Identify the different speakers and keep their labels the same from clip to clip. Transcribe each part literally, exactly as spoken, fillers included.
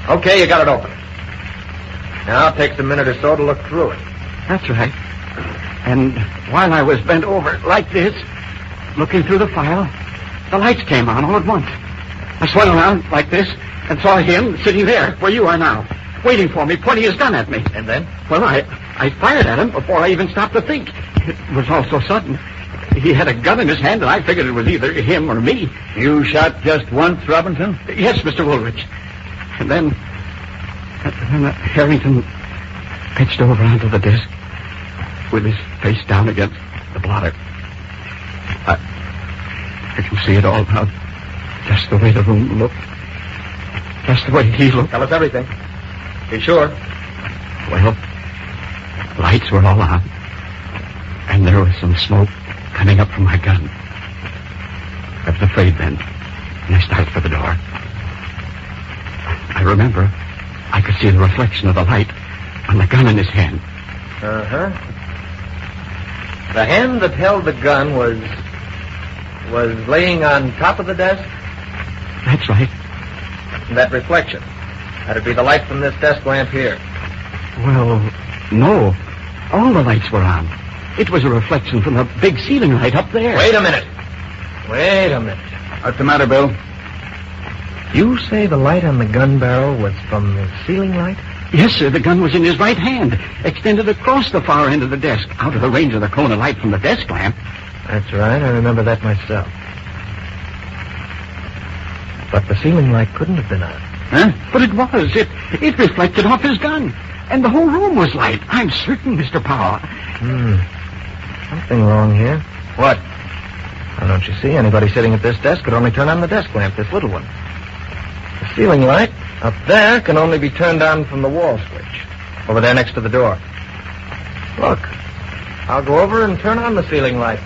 Speaker 1: Okay, you got it open. Now it takes a minute or so to look through it.
Speaker 2: That's right. And while I was bent over like this, looking through the file, the lights came on all at once. I swung around like this and saw him sitting there where you are now, waiting for me, pointing his gun at me.
Speaker 1: And then?
Speaker 2: Well, I, I fired at him before I even stopped to think. It was all so sudden. He had a gun in his hand, and I figured it was either him or me.
Speaker 3: You shot just once, Robinson?
Speaker 2: Yes, Mister Woolridge. And then, and then Harrington pitched over onto the desk with his face down against the blotter. I, I can see it all now. Just the way the room looked. Just the way he looked.
Speaker 1: Tell us everything. Be sure.
Speaker 2: Well, lights were all on. And there was some smoke coming up from my gun. I was afraid then, and I started for the door. I remember I could see the reflection of the light on the gun in his hand.
Speaker 1: Uh-huh. The hand that held the gun was... was laying on top of the desk?
Speaker 2: That's right.
Speaker 1: And that reflection, that'd be the light from this desk lamp here.
Speaker 2: Well, no. All the lights were on. It was a reflection from the big ceiling light up there.
Speaker 1: Wait a minute. Wait a minute.
Speaker 3: What's the matter, Bill?
Speaker 1: You say the light on the gun barrel was from the ceiling light?
Speaker 2: Yes, sir. The gun was in his right hand, extended across the far end of the desk, out of the range of the cone of light from the desk lamp.
Speaker 1: That's right. I remember that myself. But the ceiling light couldn't have been on.
Speaker 2: Huh? But it was. It it reflected off his gun. And the whole room was light. I'm certain, Mister Powell.
Speaker 1: Hmm. Something wrong here.
Speaker 3: What?
Speaker 1: Now, don't you see? Anybody sitting at this desk could only turn on the desk lamp, this little one. The ceiling light up there can only be turned on from the wall switch. Over there next to the door. Look. I'll go over and turn on the ceiling light.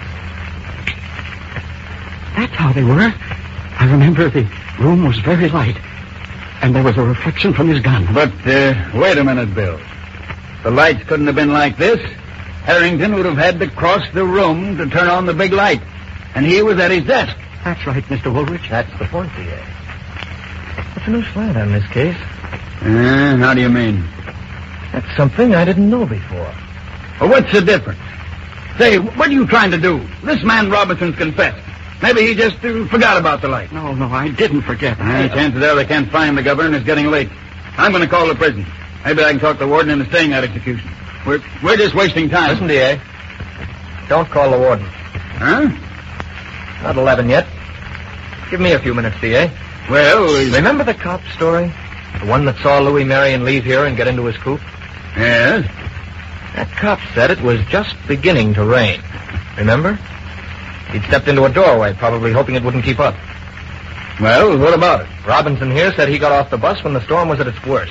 Speaker 2: That's how they were. I remember the room was very light. And there was a reflection from his gun.
Speaker 3: But, uh, wait a minute, Bill. The lights couldn't have been like this. Harrington would have had to cross the room to turn on the big light. And he was at his desk.
Speaker 2: That's right, Mister Woolridge.
Speaker 1: That's the point, D A. What's a new slant on this case?
Speaker 3: Uh, how do you mean?
Speaker 1: That's something I didn't know before.
Speaker 3: Well, what's the difference? Say, what are you trying to do? This man Robinson's confessed. Maybe he just uh, forgot about the light.
Speaker 2: No, no, I didn't forget.
Speaker 3: Uh, chances are they can't find the governor and it's getting late. I'm going to call the prison. Maybe I can talk the warden into staying that execution. We're, we're just wasting time.
Speaker 1: Listen, D A. Don't call the warden.
Speaker 3: Huh?
Speaker 1: Not eleven yet. Give me a few minutes, D A.
Speaker 3: Well, uh,
Speaker 1: remember the cop story? The one that saw Louis Marion leave here and get into his coupe?
Speaker 3: yes.
Speaker 1: That cop said it was just beginning to rain. Remember? He'd stepped into a doorway, probably hoping it wouldn't keep up.
Speaker 3: Well, what about it?
Speaker 1: Robinson here said he got off the bus when the storm was at its worst.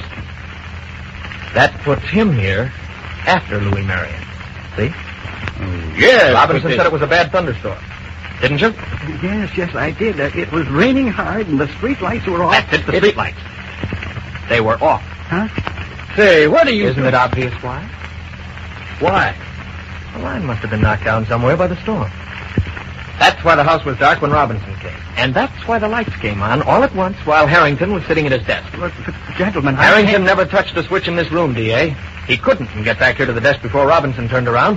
Speaker 1: That puts him here after Louis Marion. See?
Speaker 3: Oh, yes.
Speaker 1: Robinson said it was a bad thunderstorm. Didn't you?
Speaker 2: Yes, yes, I did. Uh, It was raining hard and the street lights were off.
Speaker 1: That's it, the street lights. They were off.
Speaker 2: Huh?
Speaker 3: Say, what are you...
Speaker 1: Isn't it obvious why?
Speaker 3: Why?
Speaker 1: The line must have been knocked down somewhere by the storm. That's why the house was dark when Robinson came. And that's why the lights came on all at once while Harrington was sitting at his desk.
Speaker 2: Look, gentlemen, I
Speaker 1: Harrington
Speaker 2: can't-
Speaker 1: never touched a switch in this room, D A. He couldn't get back here to the desk before Robinson turned around.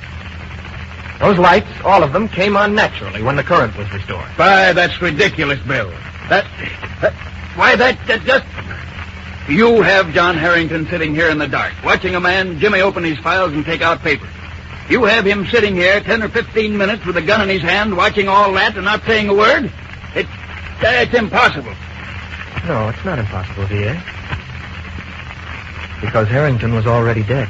Speaker 1: Those lights, all of them, came on naturally when the current was restored.
Speaker 3: Why, that's ridiculous, Bill. That, that... Why, that, that just... You have John Harrington sitting here in the dark, watching a man, Jimmy, open his files and take out papers. You have him sitting here ten or fifteen minutes with a gun in his hand, watching all that and not saying a word? It, it's impossible.
Speaker 1: No, it's not impossible, D A. Because Harrington was already dead.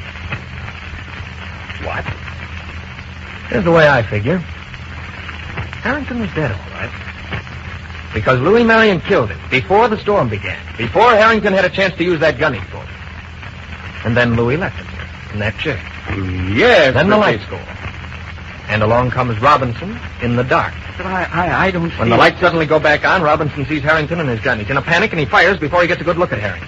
Speaker 3: What?
Speaker 1: Here's the way I figure. Harrington was dead, all right. Because Louis Marion killed him before the storm began, before Harrington had a chance to use that gun he pulled. And then Louis left him here, in that chair.
Speaker 3: Yes.
Speaker 1: Then the
Speaker 3: but
Speaker 1: lights go off. And along comes Robinson in the dark.
Speaker 2: But I, I, I don't see...
Speaker 1: When the lights suddenly go back on, Robinson sees Harrington and his gun. He's in a panic and he fires before he gets a good look at Harrington.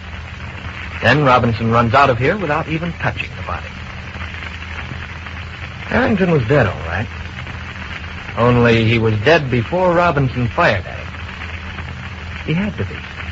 Speaker 1: Then Robinson runs out of here without even touching the body. Harrington was dead, all right. Only he was dead before Robinson fired at him. He had to be.